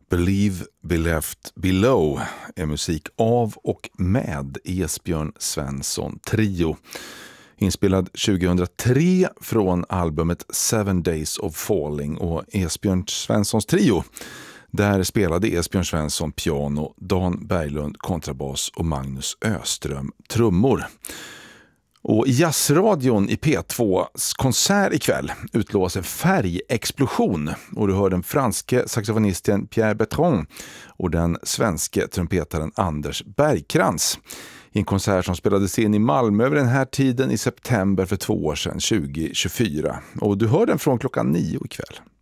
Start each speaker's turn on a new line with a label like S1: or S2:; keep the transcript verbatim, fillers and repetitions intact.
S1: Believe, Be Left Below är musik av och med Esbjörn Svensson Trio. Inspelad tjugohundratre från albumet Seven Days of Falling, och Esbjörn Svenssons Trio. Där spelade Esbjörn Svensson piano, Dan Berglund kontrabas och Magnus Öström trummor. Och i jazzradion i P tvås konsert ikväll utlovas en färgexplosion, och du hör den franske saxofonisten Pierre Bertrand och den svenske trumpetaren Anders Bergkrans i en konsert som spelades in i Malmö över den här tiden i september för två år sedan, tjugo tjugofyra. Och du hör den från klockan nio ikväll.